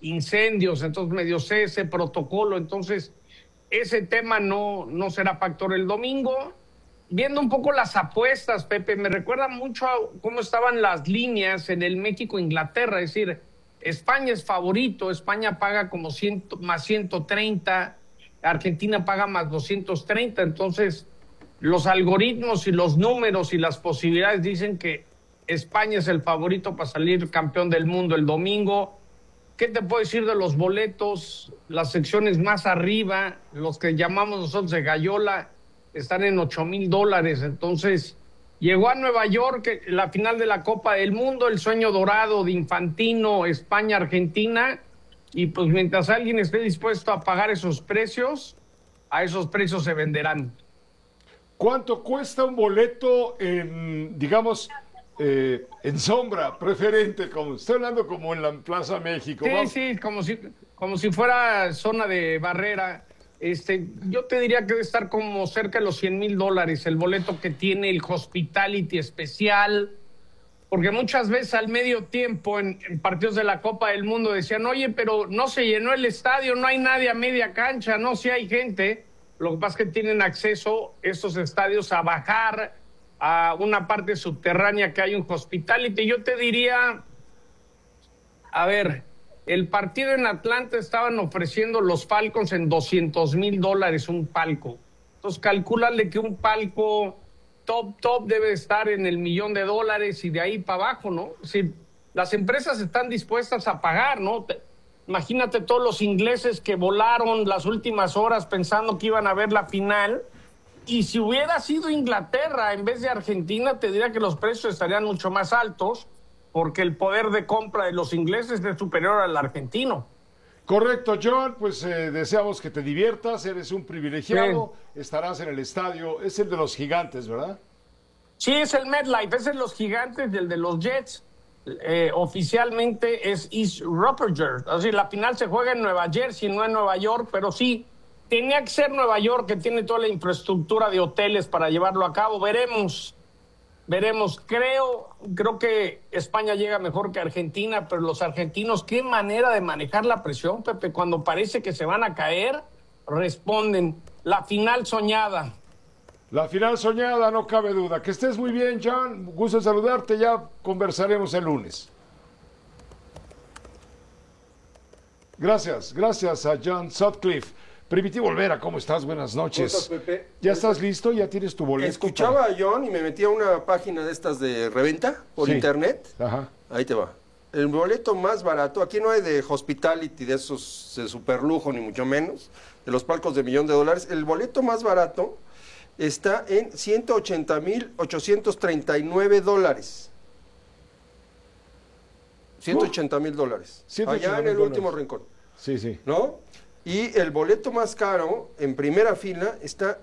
incendios, entonces medio sé ese protocolo, entonces ese tema no será factor el domingo. Viendo un poco las apuestas, Pepe, me recuerda mucho a cómo estaban las líneas en el México-Inglaterra, es decir, España es favorito, España paga como más 130, Argentina paga más 230, entonces los algoritmos y los números y las posibilidades dicen que España es el favorito para salir campeón del mundo el domingo. ¿Qué te puedo decir de los boletos? Las secciones más arriba, los que llamamos nosotros de Gallola, están en $8,000. Entonces, llegó a Nueva York la final de la Copa del Mundo, el sueño dorado de Infantino, España-Argentina, y pues mientras alguien esté dispuesto a pagar esos precios, a esos precios se venderán. ¿Cuánto cuesta un boleto en, digamos, en sombra, preferente? Como estoy hablando como en la Plaza México. Sí, como si fuera zona de barrera. Yo te diría que debe estar como cerca de los $100,000 el boleto que tiene el Hospitality especial, porque muchas veces al medio tiempo en partidos de la Copa del Mundo decían, oye, pero no se llenó el estadio, no hay nadie a media cancha. No, sí hay gente, lo que pasa es que tienen acceso estos estadios a bajar a una parte subterránea que hay un Hospitality. Yo te diría, a ver, el partido en Atlanta estaban ofreciendo los Falcons en $200,000 un palco. Entonces, calcúlale que un palco top debe estar en el $1,000,000 y de ahí para abajo, ¿no? Si las empresas están dispuestas a pagar, ¿no? Imagínate todos los ingleses que volaron las últimas horas pensando que iban a ver la final. Y si hubiera sido Inglaterra en vez de Argentina, te diría que los precios estarían mucho más altos, porque el poder de compra de los ingleses es superior al argentino. Correcto, John, pues deseamos que te diviertas, eres un privilegiado, sí. Estarás en el estadio, es el de los Gigantes, ¿verdad? Sí, es el MetLife, es el de los Gigantes y el de los Jets. Oficialmente es East Rutherford, así la final se juega en Nueva Jersey, no en Nueva York, pero sí, tenía que ser Nueva York, que tiene toda la infraestructura de hoteles para llevarlo a cabo. Veremos. Creo que España llega mejor que Argentina, pero los argentinos, qué manera de manejar la presión, Pepe. Cuando parece que se van a caer, responden. La final soñada. La final soñada, no cabe duda. Que estés muy bien, John. Gusto en saludarte. Ya conversaremos el lunes. Gracias a John Sutcliffe. Primitivo Olvera, ¿cómo estás? Buenas noches. ¿Cómo estás, Pepe? ¿Ya estás listo? ¿Ya tienes tu boleto? Escuchaba a John y me metí a una página de estas de reventa por internet. Ajá. Ahí te va. El boleto más barato, aquí no hay de Hospitality, de esos de super lujo, ni mucho menos, de los palcos de $1,000,000. El boleto más barato está en $180,839. $180,000. Allá en el último rincón. Sí. ¿No? Y el boleto más caro, en primera fila, está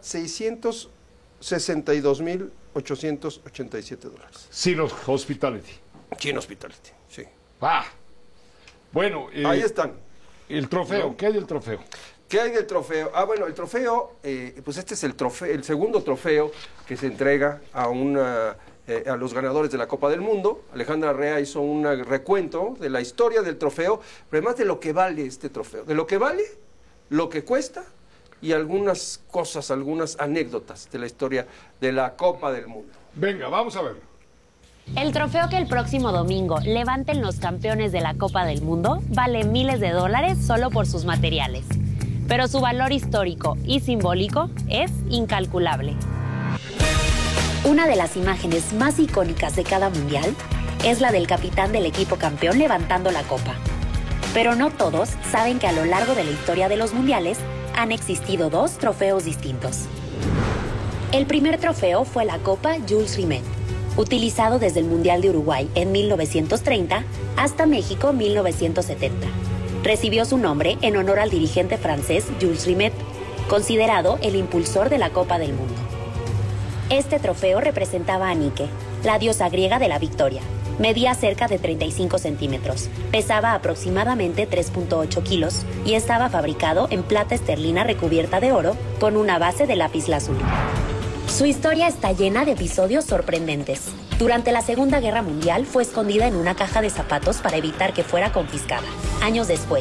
$662,887. Sin Hospitality. Sin Hospitality, sí. Bueno. Ahí están. El trofeo, ¿no? ¿Qué hay del trofeo? ¿Qué hay del trofeo? Bueno, el trofeo, pues este es el segundo trofeo que se entrega a los ganadores de la Copa del Mundo. Alejandra Rea hizo un recuento de la historia del trofeo, pero además de lo que vale este trofeo, de lo que vale, lo que cuesta y algunas cosas, algunas anécdotas de la historia de la Copa del Mundo. Venga, vamos a verlo. El trofeo que el próximo domingo levanten los campeones de la Copa del Mundo vale miles de dólares solo por sus materiales. Pero su valor histórico y simbólico es incalculable. Una de las imágenes más icónicas de cada mundial es la del capitán del equipo campeón levantando la copa. Pero no todos saben que a lo largo de la historia de los mundiales han existido dos trofeos distintos. El primer trofeo fue la Copa Jules Rimet, utilizado desde el Mundial de Uruguay en 1930 hasta México 1970. Recibió su nombre en honor al dirigente francés Jules Rimet, considerado el impulsor de la Copa del Mundo. Este trofeo representaba a Nike, la diosa griega de la victoria. Medía cerca de 35 centímetros, pesaba aproximadamente 3.8 kilos y estaba fabricado en plata esterlina recubierta de oro con una base de lapislázuli. Su historia está llena de episodios sorprendentes. Durante la Segunda Guerra Mundial fue escondida en una caja de zapatos para evitar que fuera confiscada. Años después,